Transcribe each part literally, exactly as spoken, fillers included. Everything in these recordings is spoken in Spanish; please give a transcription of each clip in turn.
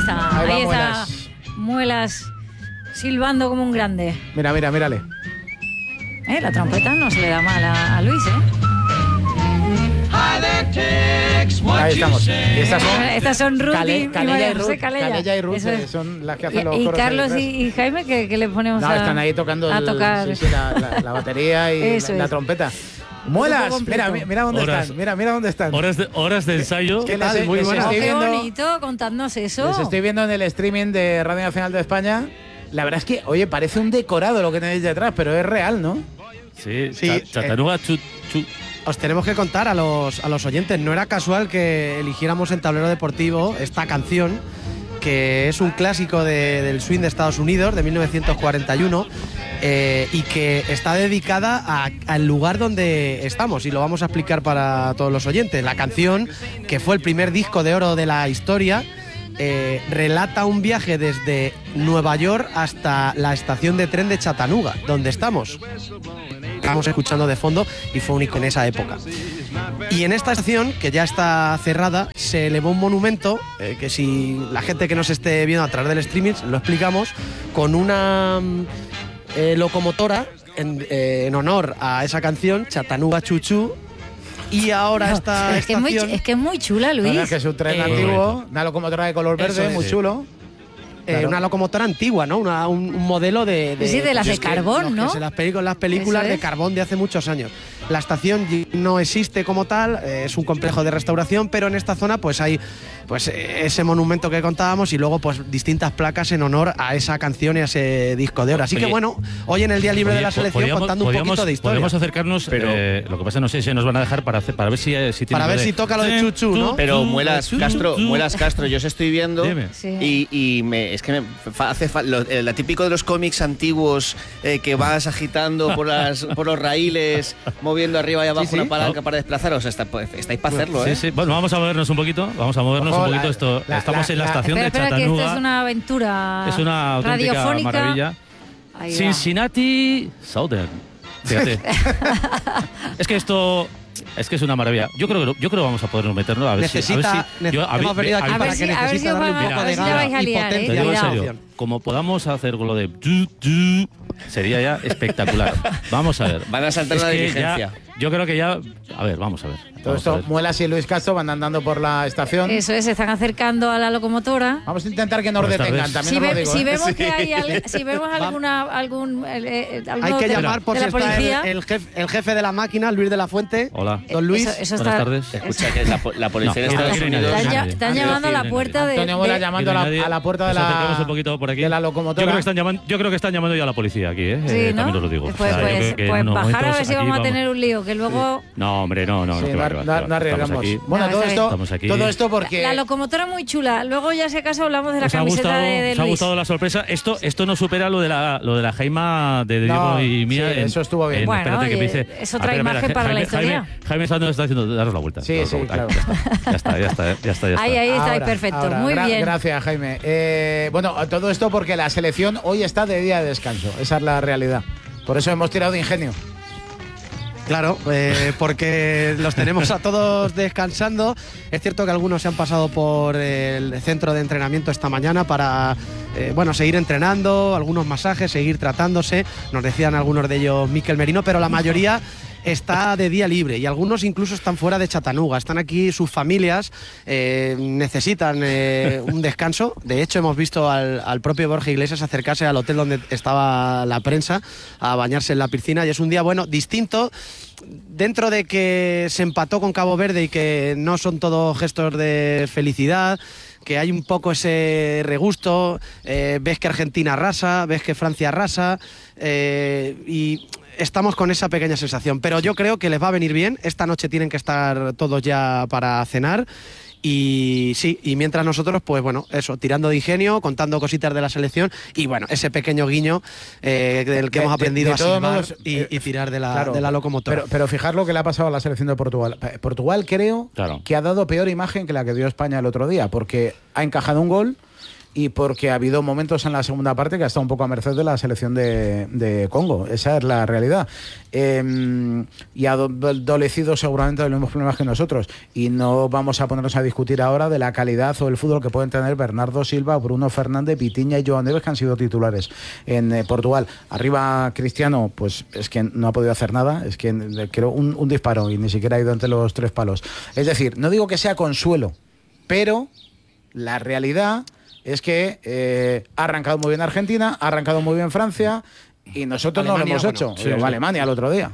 está, ahí, ahí va, está. Muelas. Muelas silbando como un grande. Mira, mira, mírale. Eh, la trompeta no se le da mal a, a Luis, ¿eh? Ahí estamos. Y estas son, Estas son Ruth Cale- y, Calella María y Ruth. José Calella. Calella y Ruth, Eso eh, es. son las que Y, hacen los y coros ahí Carlos y, detrás. y Jaime, que, que le ponemos No, a, están ahí tocando a el- tocar. sí, sí, la, la- la batería y Eso la, la es. trompeta. Muelas, completo. mira, mira dónde Horas. están, mira, mira dónde están. Horas de, horas de ensayo. ¿Qué ¿Qué tal? les- Muy les buenas. Oh, estoy qué viendo- bonito, contadnos eso. Les estoy viendo en el streaming de Radio Nacional de España. La verdad es que, oye, parece un decorado lo que tenéis detrás, pero es real, ¿no? Sí, Sí, Cha- eh. Chattanooga, chu, chu. Os tenemos que contar a los, a los oyentes, no era casual que eligiéramos en Tablero Deportivo esta canción, que es un clásico de- del swing de Estados Unidos, de mil novecientos cuarenta y uno, eh, y que está dedicada a- al lugar donde estamos, y lo vamos a explicar para todos los oyentes. La canción, que fue el primer disco de oro de la historia, eh, relata un viaje desde Nueva York hasta la estación de tren de Chattanooga, donde estamos. Estamos escuchando de fondo y fue único en esa época. Y en esta estación, que ya está cerrada, se elevó un monumento, eh, que si la gente que nos esté viendo a través del streaming, lo explicamos, con una mm, eh, locomotora en, eh, en honor a esa canción, Chattanooga Chuchu. Y ahora No, esta pero es, que es, muy, estación... es que es muy chula, La verdad Luis. es que es un tren Eh, antiguo, una locomotora de color Eso verde, es, muy sí. chulo. Eh, Claro. una locomotora antigua, ¿no? Una- un, un modelo de, Sí, de las pues de es que carbón, los que ¿no? se las peli- las películas Eso de es. carbón de hace muchos años. La estación y- no existe como tal, eh, es un complejo de restauración, pero en esta zona pues hay pues eh, ese monumento que contábamos y luego pues distintas placas en honor a esa canción y a ese disco de oro. Así Oye, que bueno, hoy en el Día Libre de la Oye, Selección podíamos- contando un podíamos- poquito de historia. Podemos acercarnos, Pero- eh, lo que pasa no sé si nos van a dejar para hacer, para ver si, eh, si tiene Para ver lo de- si toca lo de Chuchu, ¿no? Pero Chu, Muelas chu, Castro, chu. Muelas Castro, yo os estoy viendo Dime. Sí. y, y me, es que me fa- hace fa- lo, eh, la típico de los cómics antiguos eh, que vas agitando por, las, por los raíles, moviendo arriba y abajo Sí, sí. una palanca Oh. para desplazaros. Está, pues, estáis para hacerlo, Sí, ¿eh? sí. Bueno, vamos a movernos un poquito. Vamos a movernos Ojo, un poquito. la- esto, la- estamos la- en la la- estación Espera, de espera, que Chattanooga. esta es una aventura Es una auténtica radiofónica. maravilla. Ahí va. Cincinnati Southern. Fíjate. Es que esto es que es una maravilla. Yo creo que lo- yo creo que vamos a poder meternos a ver Necesita, si a ver si nece- yo- a ver- hemos venido a aquí ver- A para ver que si- a ver si necesita os darle un van a- poco a de ver si la gana vais a y liar, ¿eh? Te potencia digo a en la serio, opción. como podamos hacer con lo de du, du, sería ya espectacular. Vamos a ver. Van a saltar Es la que diligencia. ya- yo creo que ya, a ver, vamos a ver. Todo Vamos a esto, ver. Muelas y Luis Castro van andando por la estación. Eso es, se están acercando a la locomotora. Vamos a intentar que nos Buenas detengan, tardes. también Si, os lo ve- digo. si ¿eh? vemos Sí. que hay al- si vemos alguna algún eh, eh, alguno Hay que de, llamar por de si la está el, policía. el jefe, el jefe de la máquina, Luis de la Fuente. Hola. Don Luis. Eso- eso Buenas está- tardes. Escucha, que la, po- la policía No, de no, Estados no quiere Unidos... nadie. Están, ya- están Nadie. llamando a la Nadie. puerta de, Antonio Muelas de- llamando a la, Nadie. a la puerta de Nos la, acercamos un poquito por aquí. de la Yo locomotora. creo que están llamando, yo creo que están llamando ya a la policía aquí, ¿eh? Sí, Eh, ¿no? También os lo digo. Pues, O sea, yo pues, creo que en pues unos bajar a momentos ver si aquí vamos a tener un lío, que luego No, hombre, no, no. Sí, no, que no, va, que va, no- que va. no arriesgamos. Estamos aquí. Bueno, No, todo está esto, Estamos aquí. todo esto porque... la locomotora muy chula. Luego ya si acaso hablamos de la ¿Os ha camiseta gustado, de, de os ha Luis. gustado la sorpresa? Esto, esto no supera lo de la, lo de la Jaima de Diego No, y mía. sí, eso estuvo bien. en- Bueno, espérate que me oye, dice. es otra Ah, espera, imagen espera, para la Jaime, historia. Jaime, Jaime Santos está haciendo daros la vuelta. Sí, daros la sí, vuelta. claro. Ya está, ya está, ya está, ya está. Ahí, ahí está, Ahora, perfecto. ahora, Muy gra- bien. Gracias, Jaime. Eh, bueno, todo esto porque la selección hoy está de día de descanso. Esa es la realidad. Por eso hemos tirado de ingenio. Claro, eh, porque los tenemos a todos descansando. Es cierto que algunos se han pasado por el centro de entrenamiento esta mañana para eh, bueno, seguir entrenando, algunos masajes, seguir tratándose. Nos decían algunos de ellos Mikel Merino, pero la mayoría está de día libre y algunos incluso están fuera de Chattanooga. Están aquí sus familias, eh, necesitan eh, un descanso. De hecho, hemos visto al, al propio Borja Iglesias acercarse al hotel donde estaba la prensa a bañarse en la piscina y es un día, bueno, distinto. Dentro de que se empató con Cabo Verde y que no son todos gestos de felicidad, que hay un poco ese regusto, eh, ves que Argentina arrasa, ves que Francia arrasa, eh, y estamos con esa pequeña sensación. Pero yo creo que les va a venir bien. Esta noche tienen que estar todos ya para cenar. Y sí, y mientras nosotros, pues bueno, eso, tirando de ingenio, contando cositas de la selección y bueno, ese pequeño guiño eh, del que De- hemos de- aprendido de a todos silbar modos, y, eh, y tirar de la, Claro, de la locomotora. Pero, pero fijar lo que le ha pasado a la selección de Portugal. Portugal creo Claro. que ha dado peor imagen que la que dio España el otro día, porque ha encajado un gol y porque ha habido momentos en la segunda parte que ha estado un poco a merced de la selección de, de Congo. Esa es la realidad. Eh, y ha adolecido seguramente de los mismos problemas que nosotros. Y no vamos a ponernos a discutir ahora de la calidad o el fútbol que pueden tener Bernardo Silva, Bruno Fernández, Vitinha y João Neves, que han sido titulares en eh, Portugal. Arriba Cristiano, pues es que no ha podido hacer nada. Es que creo un, un disparo y ni siquiera ha ido entre los tres palos. Es decir, no digo que sea consuelo, pero la realidad es que eh, ha arrancado muy bien Argentina, ha arrancado muy bien Francia y nosotros Alemania, no lo hemos bueno, hecho. sí, sí. sí. Alemania el otro día.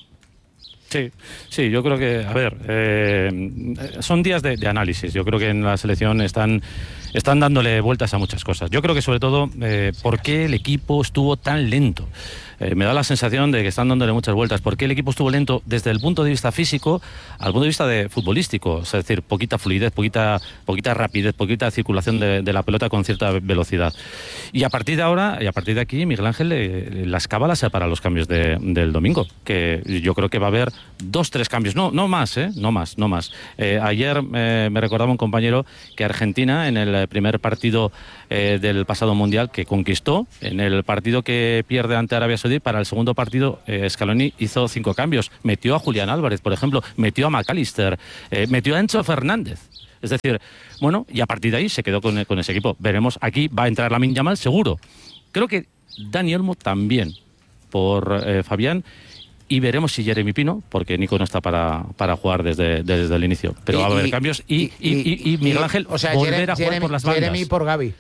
Sí, sí, yo creo que, a ver, eh, son días de, de análisis. Yo creo que en la selección están, están dándole vueltas a muchas cosas. Yo creo que sobre todo, eh, ¿por qué el equipo estuvo tan lento? Eh, me da la sensación de que están dándole muchas vueltas. ¿Por qué el equipo estuvo lento desde el punto de vista físico al punto de vista de futbolístico? Es decir, poquita fluidez, poquita, poquita rapidez, poquita circulación de, de la pelota con cierta velocidad. Y a partir de ahora, y a partir de aquí, Miguel Ángel, eh, las cábalas para los cambios de, del domingo, que yo creo que va a haber dos, tres cambios, no, no más, ¿eh? no más, no más. Eh, ayer eh, me recordaba un compañero que Argentina, en el primer partido eh, del pasado Mundial que conquistó, en el partido que pierde ante Arabia Saudí, para el segundo partido eh, Scaloni hizo cinco cambios. Metió a Julián Álvarez, por ejemplo, metió a McAllister, eh, metió a Enzo Fernández. Es decir, bueno, y a partir de ahí se quedó con, con ese equipo. Veremos, aquí va a entrar Lamine Yamal, seguro. Creo que Dani Olmo también, por eh, Fabián. Y veremos si Jeremy Pino, porque Nico no está para, para jugar desde, desde el inicio. Pero Y- va a haber y- cambios y, y, y, y y- Miguel Ángel, o sea, volver Jeremy, a jugar Jeremy- por las bandas. Jeremy por Gavi.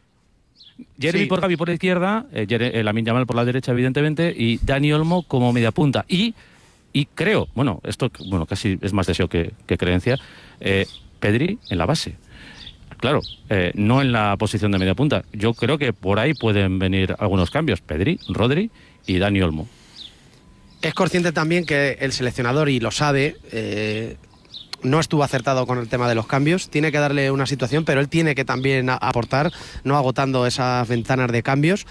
Jeremy Sí. por Gavi por la izquierda, eh, Jere- eh, Lamine Yamal por la derecha, evidentemente, y Dani Olmo como media punta. Y, y creo, bueno, esto bueno casi es más deseo que, que creencia, eh, Pedri en la base. Claro, eh, no en la posición de media punta. Yo creo que por ahí pueden venir algunos cambios. Pedri, Rodri y Dani Olmo. Es consciente también que el seleccionador, y lo sabe, eh, no estuvo acertado con el tema de los cambios. Tiene que darle una situación, pero él tiene que también a- aportar, no agotando esas ventanas de cambios.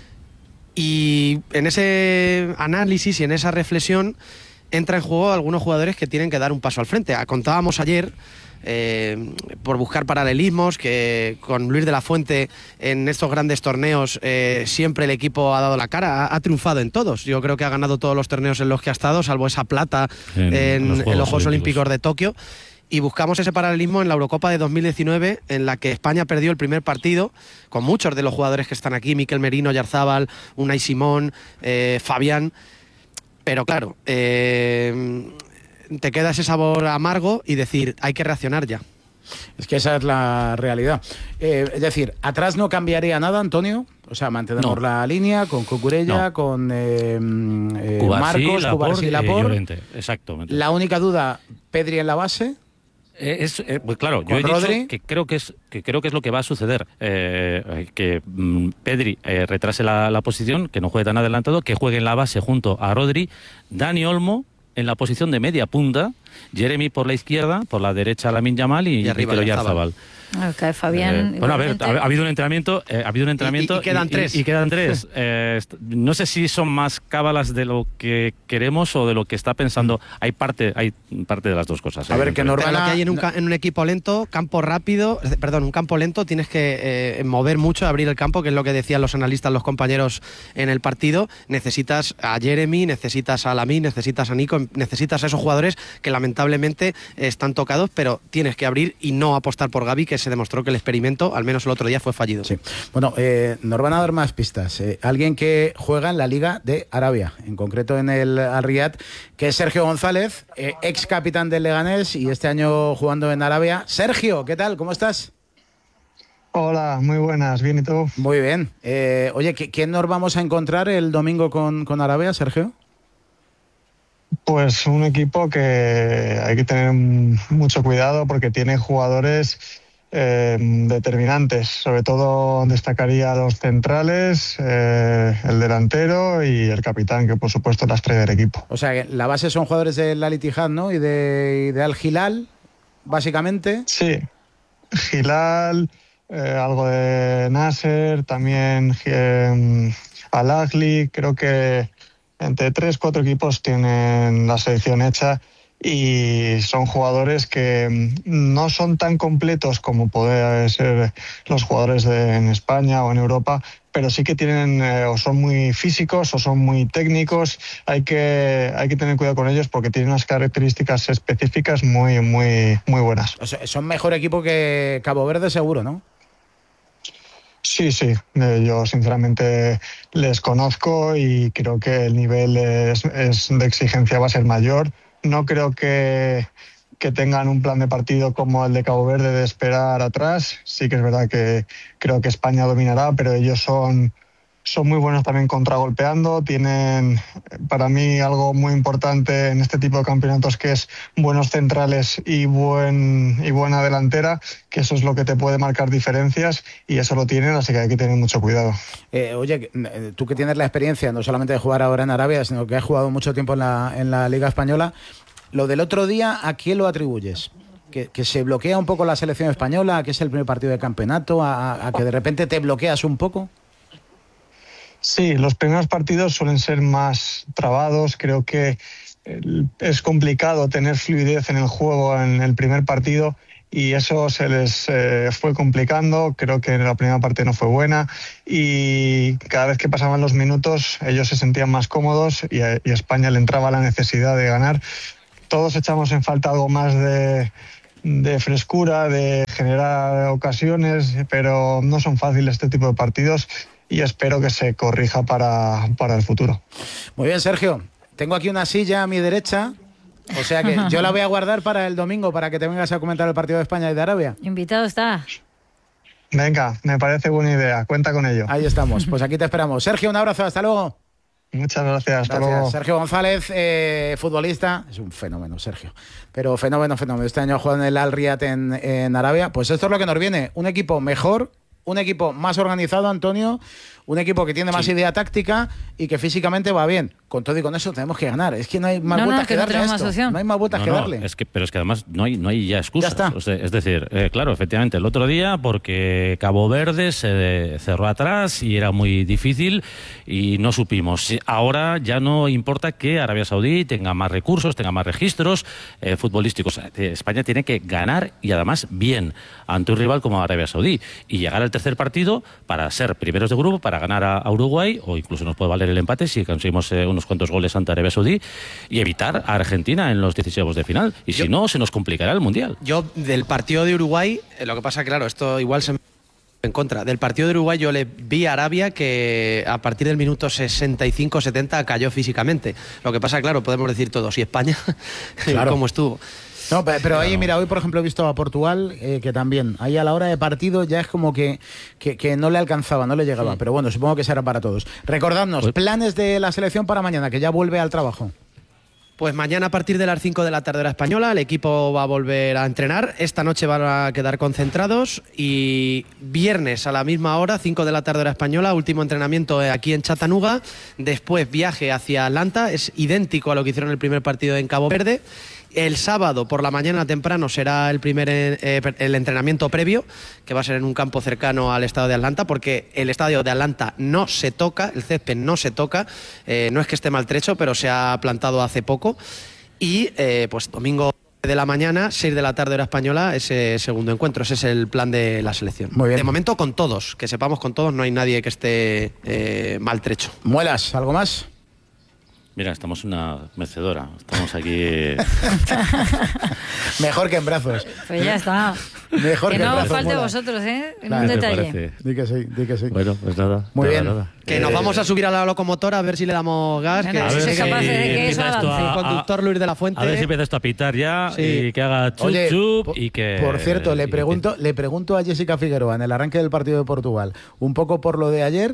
Y en ese análisis y en esa reflexión entra en juego algunos jugadores que tienen que dar un paso al frente. Ah, Contábamos ayer, eh, por buscar paralelismos, que con Luis de la Fuente en estos grandes torneos eh, siempre el equipo ha dado la cara, ha, ha triunfado en todos. Yo creo que ha ganado todos los torneos en los que ha estado, salvo esa plata En- en, en los en Juegos los Juegos Olímpicos. Olímpicos de Tokio. Y buscamos ese paralelismo en la Eurocopa de dos mil diecinueve, en la que España perdió el primer partido con muchos de los jugadores que están aquí: Mikel Merino, Yarzábal, Unai Simón, eh, Fabián. Pero claro, eh, te queda ese sabor amargo y decir, hay que reaccionar ya. Es que esa es la realidad. Eh, es decir, atrás no cambiaría nada, Antonio. O sea, mantenemos No. la línea con Cucurella, No. con eh, eh, Cubarsí, Marcos, Cubarsí y eh, Laporte. Llorente. Exactamente. La única duda, Pedri en la base. Eh, es, eh, pues claro, yo ¿Con he dicho Rodri? que creo que es que creo que es lo que va a suceder. Eh, que mm, Pedri eh, retrase la, la posición, que no juegue tan adelantado, que juegue en la base junto a Rodri, Dani Olmo en la posición de media punta, Jeremy por la izquierda, por la derecha Lamine Yamal y, Y arriba Mikel Oyarzabal. Oyarzabal. Ah, cae Fabián. Eh, bueno, a ver, igualmente. ha, ha habido un entrenamiento, eh, ha habido un entrenamiento Y- y quedan tres. Y, quedan tres. Eh, est- no sé si son más cábalas de lo que queremos o de lo que está pensando. Hay parte, hay parte de las dos cosas. A ver, que evidentemente. Norbana- Pero lo que hay en un, ca- en un equipo lento, campo rápido, eh, perdón, un campo lento, tienes que eh, mover mucho, abrir el campo, que es lo que decían los analistas, los compañeros en el partido. Necesitas a Jeremy, necesitas a Lamine, necesitas a Nico, necesitas a esos jugadores que lamentablemente eh, están tocados, pero tienes que abrir y no apostar por Gavi, que se demostró que el experimento, al menos el otro día, fue fallido. Sí. Bueno, eh, nos van a dar más pistas. Eh, alguien que juega en la Liga de Arabia, en concreto en el Al Riyad, que es Sergio González, eh, ex capitán del Leganés y este año jugando en Arabia. Sergio, ¿qué tal? ¿Cómo estás? Hola, muy buenas, ¿bien y tú? Muy bien. Eh, oye, ¿qué- ¿quién nos vamos a encontrar el domingo con, con Arabia, Sergio? Pues un equipo que hay que tener mucho cuidado porque tiene jugadores eh, determinantes. Sobre todo destacaría los centrales, eh, el delantero y el capitán, que por supuesto es la estrella del equipo. O sea, que la base son jugadores del Al Ittihad, ¿no? Y de, y de Al Hilal, básicamente. Sí, Hilal, eh, algo de Nasser, también eh, Al Ahly. Creo que entre tres, cuatro equipos tienen la selección hecha y son jugadores que no son tan completos como pueden ser los jugadores de, en España o en Europa, pero sí que tienen eh, o son muy físicos o son muy técnicos. Hay que hay que tener cuidado con ellos porque tienen unas características específicas muy muy muy buenas. O sea, son mejor equipo que Cabo Verde seguro, ¿no? Sí, sí. Eh, yo sinceramente les conozco y creo que el nivel es, es de exigencia va a ser mayor. No creo que, que tengan un plan de partido como el de Cabo Verde de esperar atrás. Sí que es verdad que creo que España dominará, pero ellos son, son muy buenos también contragolpeando. Tienen para mí algo muy importante en este tipo de campeonatos, que es buenos centrales y, buen, y buena delantera, que eso es lo que te puede marcar diferencias y eso lo tienen, así que hay que tener mucho cuidado. Eh, oye, tú que tienes la experiencia no solamente de jugar ahora en Arabia, sino que has jugado mucho tiempo en la, en la Liga Española, lo del otro día, ¿a quién lo atribuyes? ¿Que, que se bloquea un poco la selección española, a que es el primer partido de campeonato, a, a que de repente te bloqueas un poco? Sí, los primeros partidos suelen ser más trabados. Creo que es complicado tener fluidez en el juego en el primer partido y eso se les eh, fue complicando. Creo que la primera parte no fue buena y cada vez que pasaban los minutos ellos se sentían más cómodos y a, y a España le entraba la necesidad de ganar. Todos echamos en falta algo más de, de frescura, de generar ocasiones, pero no son fáciles este tipo de partidos y espero que se corrija para, para el futuro. Muy bien, Sergio. Tengo aquí una silla a mi derecha, o sea que yo la voy a guardar para el domingo, para que te vengas a comentar el partido de España y de Arabia. Invitado está. Venga, me parece buena idea. Cuenta con ello. Ahí estamos. Pues aquí te esperamos. Sergio, un abrazo. Hasta luego. Muchas gracias. Hasta Gracias. luego. Sergio González, eh, futbolista. Es un fenómeno, Sergio. Pero fenómeno, fenómeno. Este año ha jugado en el Al Riyad en, en Arabia. Pues esto es lo que nos viene. Un equipo mejor, un equipo más organizado, Antonio. Un equipo que tiene más sí. idea táctica y que físicamente va bien. Con todo y con eso tenemos que ganar. Es que no hay más no, vueltas no, que, que darle no a esto. Más no hay más vueltas no, que no, darle. Es que, pero es que además no hay, no hay ya excusas. Ya está. O sea, es decir, eh, claro, efectivamente, el otro día, porque Cabo Verde se cerró atrás y era muy difícil y no supimos. Ahora ya no importa que Arabia Saudí tenga más recursos, tenga más registros eh, futbolísticos. España tiene que ganar y además bien ante un rival como Arabia Saudí y llegar al tercer partido para ser primeros de grupo, para ganar a, a Uruguay, o incluso nos puede valer el empate si conseguimos eh, unos cuantos goles ante Arabia Saudí, y evitar a Argentina en los dieciséis de final. Y yo, si no, se nos complicará el Mundial. Yo, del partido de Uruguay, eh, lo que pasa, claro, esto igual se me en contra. Del partido de Uruguay yo le vi a Arabia que a partir del minuto sesenta y cinco setenta cayó físicamente. Lo que pasa, claro, podemos decir todos, ¿y España? Claro. ¿Cómo estuvo? No, pero ahí, mira, hoy por ejemplo he visto a Portugal, eh, que también, ahí a la hora de partido ya es como que, que, que no le alcanzaba, no le llegaba, sí. Pero bueno, supongo que será para todos. Recordadnos, pues, planes de la selección para mañana, que ya vuelve al trabajo. Pues mañana a partir de las cinco de la tarde hora española el equipo va a volver a entrenar. Esta noche van a quedar concentrados y viernes a la misma hora, cinco de la tarde hora española, último entrenamiento aquí en Chattanooga. Después viaje hacia Atlanta, es idéntico a lo que hicieron el primer partido en Cabo Verde. El sábado por la mañana temprano será el primer eh, el entrenamiento previo, que va a ser en un campo cercano al estadio de Atlanta, porque el estadio de Atlanta no se toca, el césped no se toca, eh, no es que esté maltrecho, pero se ha plantado hace poco. Y eh, pues domingo de la mañana, seis de la tarde hora española, ese segundo encuentro. Ese es el plan de la selección. Muy bien. De momento con todos, que sepamos con todos, no hay nadie que esté eh, maltrecho. Muelas, ¿algo más? Mira, estamos una mecedora, estamos aquí... Mejor que en brazos. Pues ya está. Mejor que, que no en brazos. os falte Mola. vosotros, ¿eh? En claro, un detalle. Parece? Di que sí, di que sí. Bueno, pues nada. Muy nada, bien. Nada. Que eh, nos vamos a subir a la locomotora a ver si le damos gas. Bueno, que a ver si es capaz de que eso avance. El conductor Luis de la Fuente. A ver si empieza esto a pitar ya, sí. Y que haga chup Oye, chup por, y que... Por cierto, le y pregunto, que... le pregunto a Jessica Figueroa en el arranque del partido de Portugal, un poco por lo de ayer,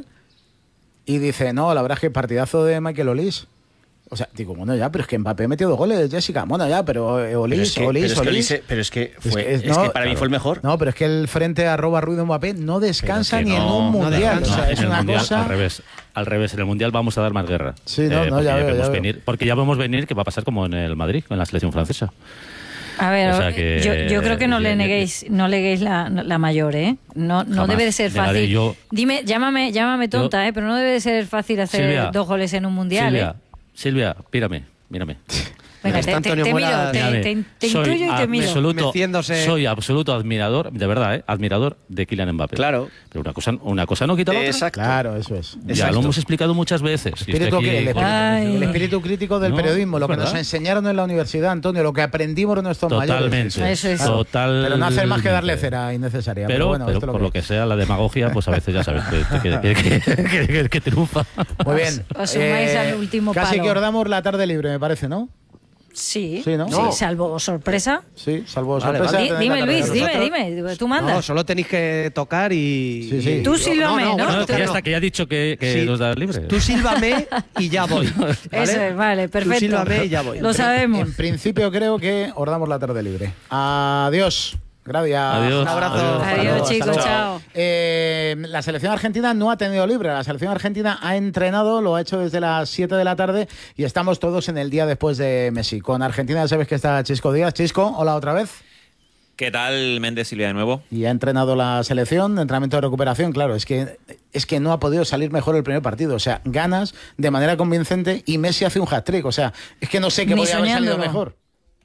y dice, no, la verdad es que partidazo de Michael Olise. O sea, digo, bueno, ya, pero es que Mbappé metió dos goles, Jessica. Bueno, ya, pero eh, Olise, pero Olise, es que, Olise. Pero es que, fue, es que, es no, que para claro. mí fue el mejor. No, pero es que el frente arroba Ruiz de Mbappé no descansa ni no, en un no mundial. No, o sea, en es el una mundial, cosa... Al revés, al revés, en el mundial vamos a dar más guerra. Sí, no, eh, no, ya veo, ya ya venir, veo. Porque ya vemos venir que va a pasar como en el Madrid, en la selección francesa. A ver, o sea que, yo, yo creo que no le neguéis, no le neguéis la, la mayor, ¿eh? No, no jamás. debe de ser fácil. Yo, Dime, llámame, llámame tonta, yo, ¿eh? Pero no debe de ser fácil hacer Silvia, dos goles en un mundial, Silvia, ¿eh? Silvia, pírame, mírame. Venga, Está te, te, Antonio te miro, Muelas, te, Mírame, te, te soy intuyo y te miro. absoluto, Meciéndose. soy absoluto admirador, de verdad, ¿eh? admirador de Kylian Mbappé. Claro. Pero una cosa, una cosa no quita la otra. Exacto. Claro, eso es. Ya Exacto. lo hemos explicado muchas veces. Y estoy Espíritu, aquí el, espíritu, con- Ay. el espíritu crítico del No, periodismo, lo es que verdad. nos enseñaron en la universidad, Antonio, lo que aprendimos de nuestros mayores. Totalmente. Eso es. Total. Pero no hacer más que darle cera innecesaria. Pero, Pero, bueno, pero esto es por lo lo que sea, la demagogia, pues a veces ya sabes que, que, que, que, que- que- que triunfa. Muy bien. Eh, Os sumáis al último casi palo. que os damos la tarde libre, me parece, ¿no? Sí, Sí, ¿no? sí, No. salvo sorpresa. Sí, salvo Vale, sorpresa. vale. Di- tenéis dime, la tarde Luis, libre. dime, dime. Tú No, mandas. solo tenéis que tocar y... Sí, sí. Tú sílvame, ¿no? bueno, No, tocar que ya no. está, que ya ha dicho que, que Sí. nos da libre. Tú sílvame y ya voy. ¿vale? Eso es, vale, perfecto. Tú sílvame y ya voy. Lo sabemos. En principio creo que os damos la tarde libre. Adiós. Gracias. Adiós. Un abrazo. Adiós. Hasta Adiós, luego, hasta chicos, luego. chao. Eh, la selección argentina no ha tenido libre. La selección argentina ha entrenado, lo ha hecho desde las siete de la tarde y estamos todos en el día después de Messi. Con Argentina ya sabes que está Chisco Díaz. Chisco, hola otra vez. ¿Qué tal, Méndez Silvia, de nuevo? Y ha entrenado la selección, entrenamiento de recuperación. Claro, es que, es que no ha podido salir mejor el primer partido. O sea, ganas de manera convincente y Messi hace un hat-trick. O sea, es que no sé qué Ni podía haber salido soñándolo. mejor.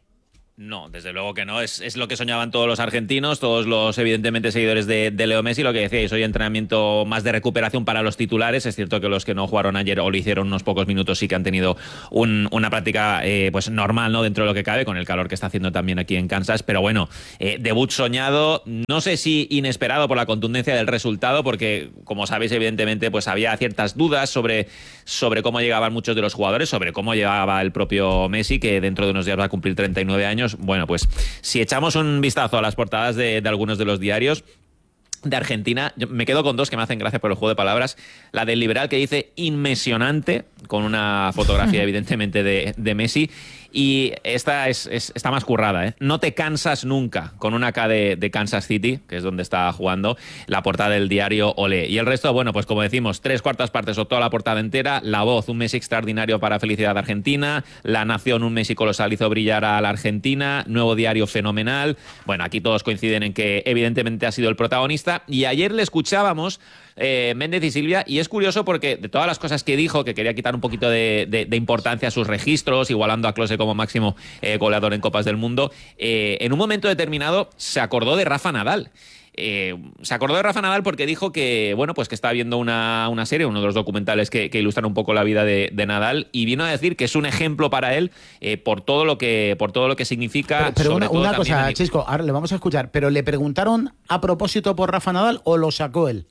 No, desde luego que no. Es, es lo que soñaban todos los argentinos, todos los, evidentemente, seguidores de, de Leo Messi. Lo que decíais, hoy entrenamiento más de recuperación para los titulares. Es cierto que los que no jugaron ayer o lo hicieron unos pocos minutos sí que han tenido un, una práctica eh, pues normal, ¿no? Dentro de lo que cabe, con el calor que está haciendo también aquí en Kansas. Pero bueno, eh, debut soñado, no sé si inesperado por la contundencia del resultado, porque, como sabéis, evidentemente, pues había ciertas dudas sobre, sobre cómo llegaban muchos de los jugadores, sobre cómo llegaba el propio Messi, que dentro de unos días va a cumplir treinta y nueve años. Bueno, pues si echamos un vistazo a las portadas de, de algunos de los diarios de Argentina, yo me quedo con dos que me hacen gracia por el juego de palabras. La del Liberal, que dice inmesionante, con una fotografía evidentemente de, de Messi, y esta es, es, está más currada, ¿eh? No te cansas nunca, con una K de, de Kansas City, que es donde está jugando, la portada del diario Olé. Y el resto, bueno, pues como decimos, tres cuartas partes o toda la portada entera. La Voz, un Messi extraordinario para felicidad de Argentina. La Nación, un Messi colosal hizo brillar a la Argentina. Nuevo Diario, fenomenal. Bueno, aquí todos coinciden en que evidentemente ha sido el protagonista. Y ayer le escuchábamos, eh, Méndez y Silvia, y es curioso porque de todas las cosas que dijo, que quería quitar un poquito de, de, de importancia a sus registros, igualando a Klose como máximo eh, goleador en Copas del Mundo, eh, en un momento determinado se acordó de Rafa Nadal. Eh, se acordó de Rafa Nadal porque dijo que, bueno, pues que está viendo una, una serie, uno de los documentales que, que ilustran un poco la vida de, de Nadal, y vino a decir que es un ejemplo para él eh, por todo lo que por todo lo que significa. Pero, pero sobre una, todo una también cosa, a- Chisco, ahora le vamos a escuchar, pero ¿le preguntaron a propósito por Rafa Nadal o lo sacó él?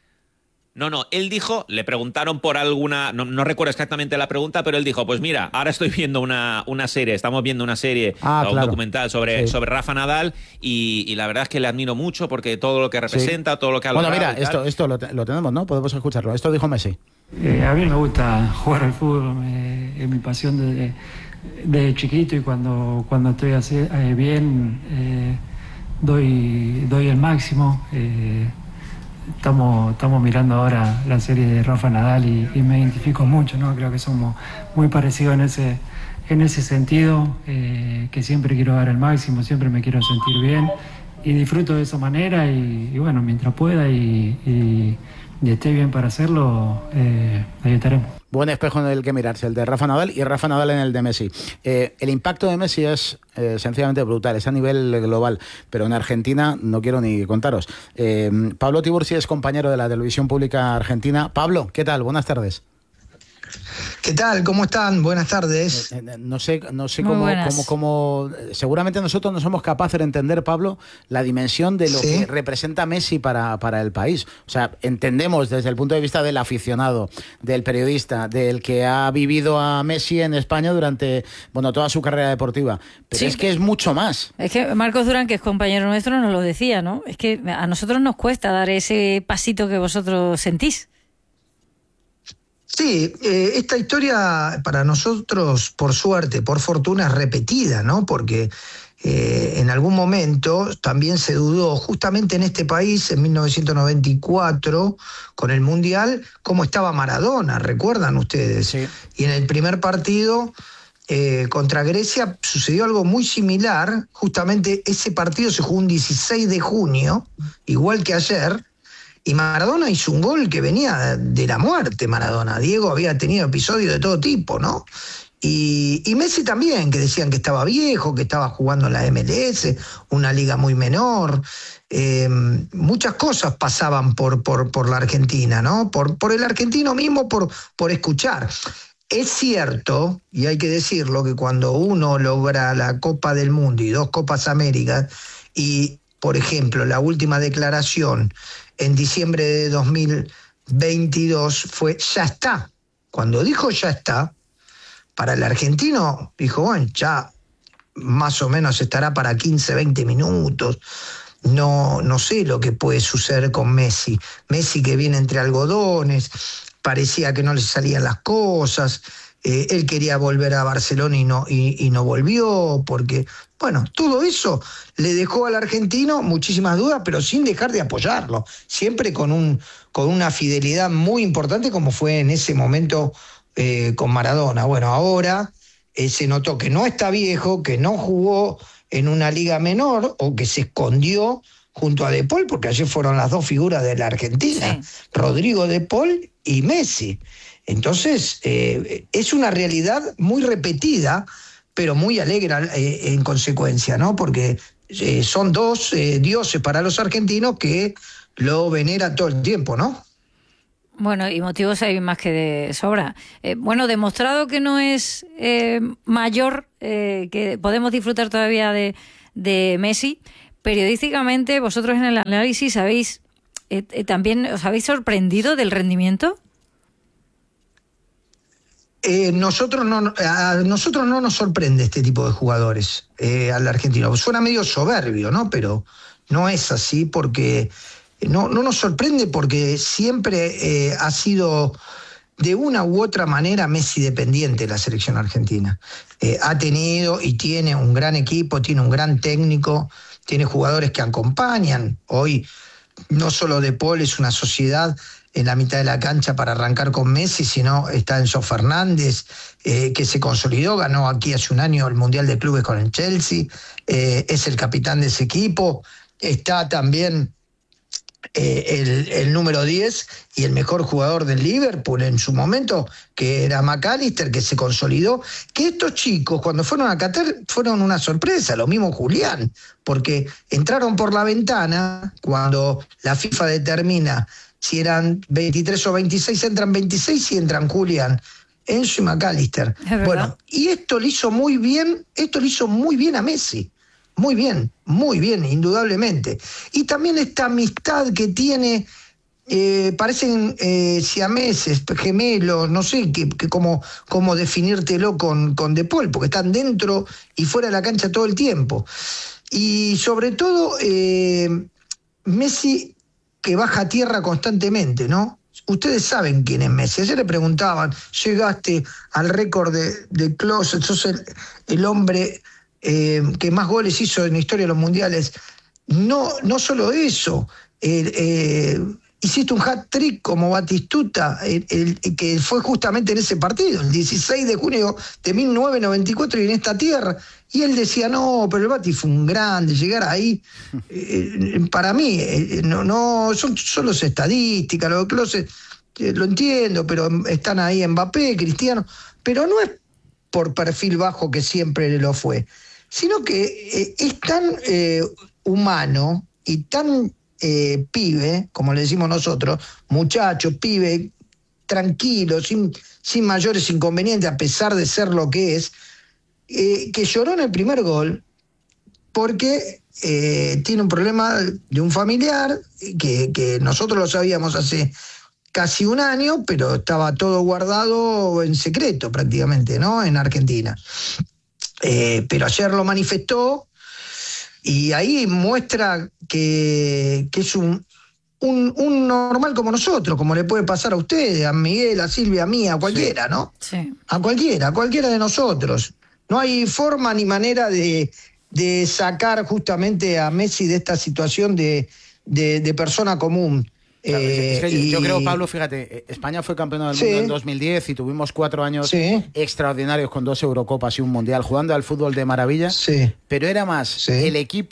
No, no, él dijo, le preguntaron por alguna, no, no recuerdo exactamente la pregunta, pero él dijo, pues mira, ahora estoy viendo una, una serie, estamos viendo una serie, Ah, un claro. documental sobre, Sí. sobre Rafa Nadal, y, y la verdad es que le admiro mucho porque todo lo que representa, todo lo que ha Bueno, logrado mira, y tal. esto, esto lo, te- lo tenemos, ¿no? Podemos escucharlo. Esto dijo Messi. Eh, a mí me gusta jugar al fútbol, me- es mi pasión desde, desde chiquito, y cuando, cuando estoy así, eh, bien eh, doy, doy el máximo. eh, estamos, estamos mirando ahora la serie de Rafa Nadal y, y me identifico mucho, ¿no? Creo que somos muy parecidos en ese, en ese sentido, eh, que siempre quiero dar el máximo, siempre me quiero sentir bien y disfruto de esa manera, y, y bueno, mientras pueda y, y y esté bien para hacerlo, eh, ahí estaremos. Buen espejo en el que mirarse, el de Rafa Nadal y Rafa Nadal en el de Messi. Eh, el impacto de Messi es eh, sencillamente brutal, es a nivel global, pero en Argentina no quiero ni contaros. Eh, Pablo Tiburci es compañero de la televisión pública argentina. Pablo, ¿qué tal? Buenas tardes. ¿Qué tal? ¿Cómo están? Buenas tardes. Eh, eh, no sé, no sé Muy cómo, buenas. cómo, cómo. Seguramente nosotros no somos capaces de entender, Pablo, la dimensión de lo Sí. que representa Messi para, para el país. O sea, entendemos desde el punto de vista del aficionado, del periodista, del que ha vivido a Messi en España durante, bueno, toda su carrera deportiva. Pero Sí. es que es mucho más. Es que Marcos Durán, que es compañero nuestro, nos lo decía, ¿no? Es que a nosotros nos cuesta dar ese pasito que vosotros sentís. Sí, eh, esta historia para nosotros, por suerte, por fortuna, es repetida, ¿no? Porque eh, en algún momento también se dudó, justamente en este país, en mil novecientos noventa y cuatro, con el Mundial, cómo estaba Maradona, ¿recuerdan ustedes? Sí. Y en el primer partido eh, contra Grecia sucedió algo muy similar. Justamente ese partido se jugó un dieciséis de junio, igual que ayer, y Maradona hizo un gol que venía de la muerte. Maradona, Diego había tenido episodios de todo tipo, ¿no? Y, y Messi también, que decían que estaba viejo, que estaba jugando en la M L S, una liga muy menor. Eh, muchas cosas pasaban por, por, por la Argentina, ¿no? Por, por el argentino mismo, por, por escuchar. Es cierto, y hay que decirlo, que cuando uno logra la Copa del Mundo y dos Copas Américas, y, por ejemplo, la última declaración en diciembre de dos mil veintidós fue ya está. Cuando dijo ya está, para el argentino, dijo, bueno, ya más o menos estará para quince, veinte minutos. No, no sé lo que puede suceder con Messi. Messi que viene entre algodones, parecía que no le salían las cosas. Eh, él quería volver a Barcelona y no, y, y no volvió, porque, bueno, todo eso le dejó al argentino muchísimas dudas, pero sin dejar de apoyarlo. Siempre con, un, con una fidelidad muy importante, como fue en ese momento Eh, con Maradona. Bueno, ahora eh, se notó que no está viejo, que no jugó en una liga menor o que se escondió junto a De Paul, porque ayer fueron las dos figuras de la Argentina, sí. Rodrigo De Paul y Messi. Entonces, eh, es una realidad muy repetida, pero muy alegre eh, en consecuencia, ¿no? Porque eh, son dos eh, dioses para los argentinos que lo veneran todo el tiempo, ¿no? Bueno, y motivos hay más que de sobra. Eh, bueno, demostrado que no es eh, mayor, eh, que podemos disfrutar todavía de, de Messi, periodísticamente vosotros en el análisis habéis eh, eh, también os habéis sorprendido del rendimiento. Eh, nosotros no, a nosotros no nos sorprende este tipo de jugadores eh, al argentino. Suena medio soberbio, ¿no? Pero no es así porque No, no nos sorprende porque siempre eh, ha sido de una u otra manera Messi dependiente de la selección argentina. Eh, ha tenido y tiene un gran equipo, tiene un gran técnico, tiene jugadores que acompañan. Hoy no solo De Paul es una sociedad en la mitad de la cancha para arrancar con Messi, sino está Enzo Fernández, eh, que se consolidó, ganó aquí hace un año el Mundial de Clubes con el Chelsea, eh, es el capitán de ese equipo. Está también Eh, el, el número diez y el mejor jugador del Liverpool en su momento, que era McAllister, que se consolidó. Que estos chicos, cuando fueron a Qatar, fueron una sorpresa, lo mismo Julián, porque entraron por la ventana. Cuando la FIFA determina si eran veintitrés o veintiséis, entran veintiséis y entran Julián, Enzo y McAllister. Bueno, y esto le hizo muy bien, esto le hizo muy bien a Messi. Muy bien, muy bien, indudablemente. Y también esta amistad que tiene, eh, parecen eh, siameses, gemelos, no sé que, que cómo, cómo definírtelo con, con De Paul, porque están dentro y fuera de la cancha todo el tiempo. Y sobre todo, eh, Messi que baja a tierra constantemente, ¿no? Ustedes saben quién es Messi. Ayer le preguntaban, llegaste al récord de, de Klose, sos el, el hombre Eh, que más goles hizo en la historia de los mundiales. No, no solo eso, eh, eh, hiciste un hat-trick como Batistuta, el, el, el que fue justamente en ese partido, el dieciséis de junio de mil novecientos noventa y cuatro y en esta tierra. Y él decía, no, pero el Bati fue un grande, llegar ahí, eh, para mí, eh, no, no son solo estadísticas, lo de Klose, eh, lo entiendo, pero están ahí Mbappé, Cristiano, pero no es por perfil bajo que siempre lo fue, sino que eh, es tan eh, humano y tan eh, pibe, como le decimos nosotros, muchacho, pibe, tranquilo, sin, sin mayores inconvenientes, a pesar de ser lo que es, eh, que lloró en el primer gol porque eh, tiene un problema de un familiar, que, que nosotros lo sabíamos hace casi un año, pero estaba todo guardado en secreto prácticamente, ¿no? En Argentina. Eh, pero ayer lo manifestó y ahí muestra que, que es un, un, un normal como nosotros, como le puede pasar a ustedes, a Miguel, a Silvia, a mí, a cualquiera, ¿no? Sí. A cualquiera, a cualquiera de nosotros. No hay forma ni manera de, de sacar justamente a Messi de esta situación de, de, de persona común. Claro, eh, es que y... yo creo, Pablo, fíjate, España fue campeón del sí. mundo en dos mil diez y tuvimos cuatro años sí. extraordinarios con dos Eurocopas y un Mundial, jugando al fútbol de maravilla, sí. pero era más sí. el equipo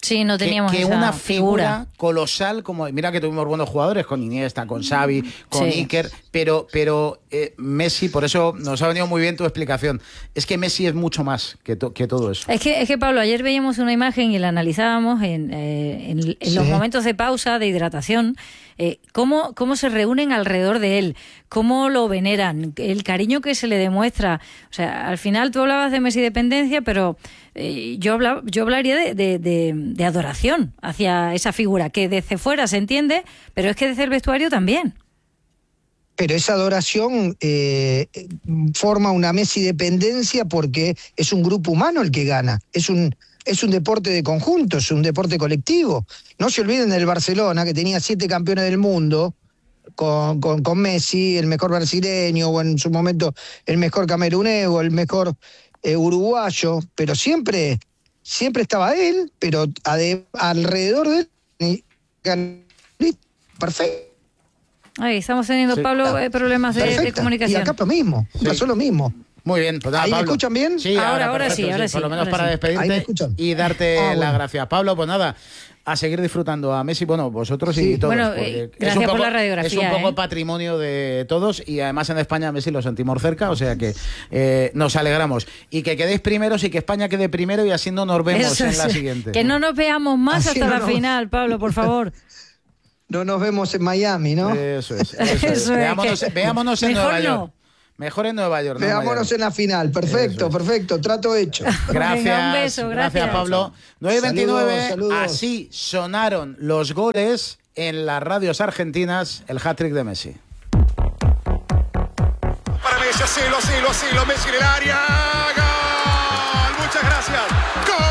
Sí, no teníamos que, que esa una figura. figura colosal, como mira que tuvimos buenos jugadores con Iniesta, con Xavi, con Sí. Iker, pero, pero eh, Messi, por eso nos ha venido muy bien tu explicación. Es que Messi es mucho más que, to, que todo eso. Es que, es que, Pablo, ayer veíamos una imagen y la analizábamos en, eh, en, en Sí. los momentos de pausa, de hidratación, eh, cómo, cómo se reúnen alrededor de él, cómo lo veneran, el cariño que se le demuestra. O sea, al final tú hablabas de Messi dependencia, pero eh, yo, hablaba, yo hablaría de, de, de, de adoración hacia esa figura, que desde fuera se entiende, pero es que desde el vestuario también. Pero esa adoración eh, forma una Messi dependencia porque es un grupo humano el que gana. Es un, es un deporte de conjunto, es un deporte colectivo. No se olviden del Barcelona, que tenía siete campeones del mundo con, con, con Messi, el mejor brasileño, o en su momento el mejor camerunés, o el mejor eh, uruguayo, pero siempre, siempre estaba él, pero ade, alrededor de él, perfecto. Ay, estamos teniendo, Sí. Pablo, eh, problemas de, de Perfecta. comunicación. Y acá lo mismo, Sí. pasó lo mismo. Muy bien, pues nada, ¿Ahí me Pablo. escuchan bien? Sí, Ahora, ahora perfecto, sí, ahora sí, Por lo menos ahora para sí. Ahí me despedirte escuchan. y darte Ah, bueno. las gracias. Pablo, pues nada, a seguir disfrutando a Messi, bueno, vosotros Sí. y todos. Bueno, porque eh, es gracias un por poco- la radiografía, Es un poco ¿eh? patrimonio de todos y además en España Messi lo sentimos cerca, o sea que eh, nos alegramos. Y que quedéis primeros y que España quede primero y así no nos vemos Eso en la es, siguiente. que no nos veamos más Así hasta no la nos- final, Pablo, por favor. No nos vemos en Miami, ¿no? Eso es. Eso es. Eso es veámonos, que- veámonos en mejor Nueva no. York. Mejor en Nueva York. no en Veámonos Miami. en la final. Perfecto, Eso es. perfecto. Trato hecho. Gracias, Venga, un beso, gracias. Pablo. nueve veintinueve, Saludos, saludos. así sonaron los goles en las radios argentinas, el hat-trick de Messi. Para Messi, asilo, asilo, asilo, Messi en el área. ¡Gol! Muchas gracias. ¡Gol!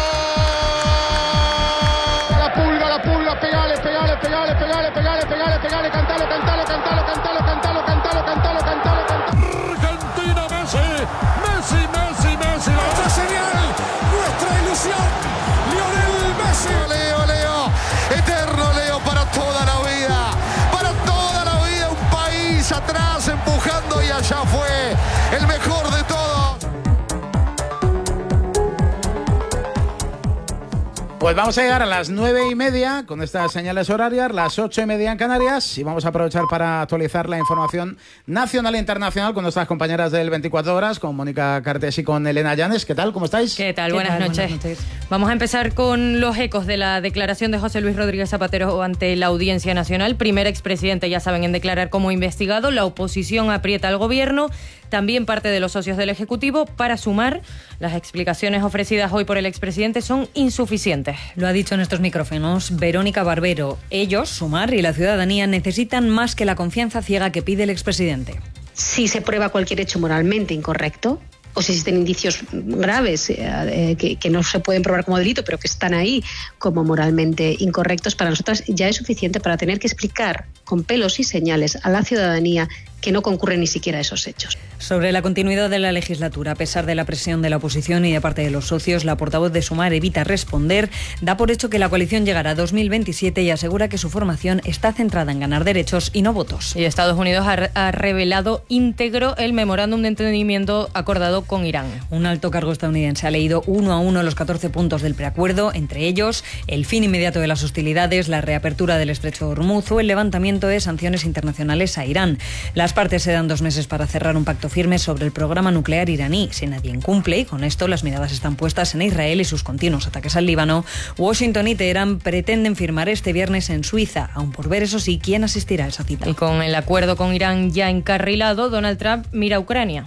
La pulga, la pulga, pegale, pegale, pegale, pegale, pegale, pegale, pegale, cantalo, cantalo, cantalo, cantalo, cantalo, cantalo, cantalo, cantalo, cantalo. Argentina, Messi, Messi, Messi, Messi. Nuestra señal, nuestra ilusión, Lionel Messi. Leo, Leo, eterno Leo para toda la vida, para toda la vida, un país atrás empujando y allá fue el mejor de todos. Pues vamos a llegar a las nueve y media con estas señales horarias, las ocho y media en Canarias, y vamos a aprovechar para actualizar la información nacional e internacional con nuestras compañeras del veinticuatro horas, con Mónica Cartes y con Elena Llanes. ¿Qué tal? ¿Cómo estáis? ¿Qué tal? ¿Qué Buenas, tal? noches. Buenas noches. Vamos a empezar con los ecos de la declaración de José Luis Rodríguez Zapatero ante la Audiencia Nacional. Primer expresidente, ya saben, en declarar como investigado. La oposición aprieta al gobierno, también parte de los socios del Ejecutivo. Para sumar, las explicaciones ofrecidas hoy por el expresidente son insuficientes. Lo ha dicho en estos micrófonos Verónica Barbero. Ellos, Sumar y la ciudadanía, necesitan más que la confianza ciega que pide el expresidente. Si se prueba cualquier hecho moralmente incorrecto, o si existen indicios graves eh, que, que no se pueden probar como delito, pero que están ahí como moralmente incorrectos, para nosotras ya es suficiente para tener que explicar con pelos y señales a la ciudadanía que no concurren ni siquiera a esos hechos. Sobre la continuidad de la legislatura, a pesar de la presión de la oposición y de parte de los socios, la portavoz de Sumar evita responder, da por hecho que la coalición llegará a dos mil veintisiete y asegura que su formación está centrada en ganar derechos y no votos. Y Estados Unidos ha, ha revelado íntegro el memorándum de entendimiento acordado con Irán. Un alto cargo estadounidense ha leído uno a uno los catorce puntos del preacuerdo, entre ellos el fin inmediato de las hostilidades, la reapertura del estrecho de Hormuz o el levantamiento de sanciones internacionales a Irán. Las partes se dan dos meses para cerrar un pacto firme sobre el programa nuclear iraní. Si nadie incumple, y con esto las miradas están puestas en Israel y sus continuos ataques al Líbano, Washington y Teherán pretenden firmar este viernes en Suiza, aún por ver, eso sí, quién asistirá a esa cita. Y con el acuerdo con Irán ya encarrilado, Donald Trump mira a Ucrania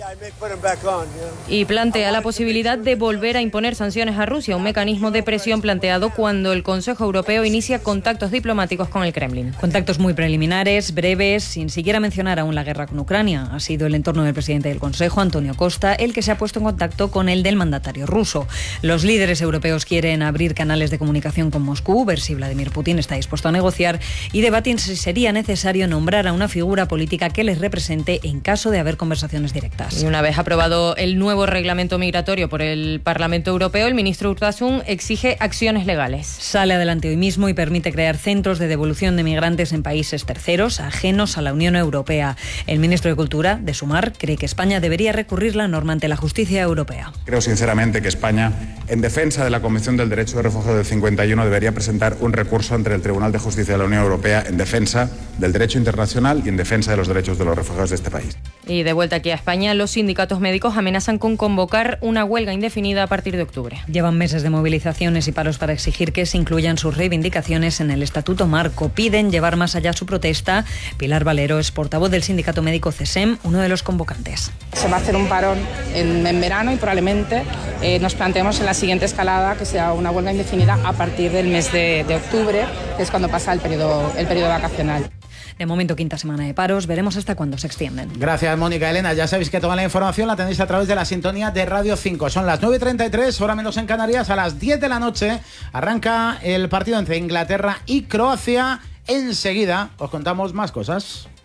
y plantea la posibilidad de volver a imponer sanciones a Rusia, un mecanismo de presión planteado cuando el Consejo Europeo inicia contactos diplomáticos con el Kremlin. Contactos muy preliminares, breves, sin siquiera mencionar aún la guerra con Ucrania. Ha sido el entorno del presidente del Consejo, Antonio Costa, el que se ha puesto en contacto con el del mandatario ruso. Los líderes europeos quieren abrir canales de comunicación con Moscú, ver si Vladimir Putin está dispuesto a negociar y debatir si sería necesario nombrar a una figura política que les represente en caso de haber conversaciones directas. horas. Y una vez aprobado el nuevo reglamento migratorio por el Parlamento Europeo, el ministro Urtasun exige acciones legales. Sale adelante hoy mismo y permite crear centros de devolución de migrantes en países terceros ajenos a la Unión Europea. El ministro de Cultura, de Sumar, cree que España debería recurrir la norma ante la justicia europea. Creo sinceramente que España, en defensa de la Convención del Derecho de Refugio del cincuenta y uno, debería presentar un recurso ante el Tribunal de Justicia de la Unión Europea en defensa del derecho internacional y en defensa de los derechos de los refugiados de este país. Y de vuelta aquí a España, los sindicatos médicos amenazan con convocar una huelga indefinida a partir de octubre. Llevan meses de movilizaciones y paros para exigir que se incluyan sus reivindicaciones en el Estatuto Marco. Piden llevar más allá su protesta. Pilar Valero es portavoz del sindicato médico CESEM, uno de los convocantes. Se va a hacer un parón en, en verano y probablemente eh, nos planteemos en la siguiente escalada que sea una huelga indefinida a partir del mes de, de octubre, que es cuando pasa el periodo, el periodo vacacional. De momento, quinta semana de paros. Veremos hasta cuándo se extienden. Gracias, Mónica. Elena, ya sabéis que toda la información la tenéis a través de la sintonía de Radio cinco. Son las nueve y treinta y tres, hora menos en Canarias. A las diez de la noche arranca el partido entre Inglaterra y Croacia. Enseguida os contamos más cosas.